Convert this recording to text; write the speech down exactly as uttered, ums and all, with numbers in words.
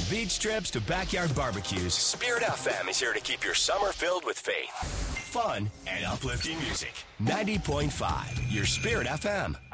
beach trips to backyard barbecues, Spirit F M is here to keep your summer filled with faith, fun, and uplifting music. ninety point five, your Spirit F M.